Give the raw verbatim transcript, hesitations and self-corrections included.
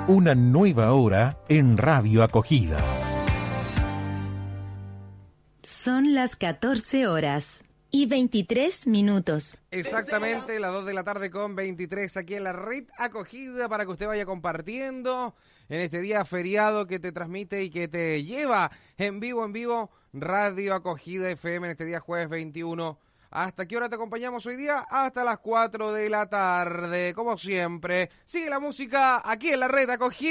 Una nueva hora en Radio Acogida. Son las catorce horas y veintitrés minutos. Exactamente, las dos de la tarde con veintitrés aquí en la red Acogida para que usted vaya compartiendo en este día feriado que te transmite y que te lleva en vivo, en vivo, Radio Acogida F M en este día jueves veintiuno. ¿Hasta qué hora te acompañamos hoy día? Hasta las cuatro de la tarde, como siempre. Sigue la música aquí en la red Acogida.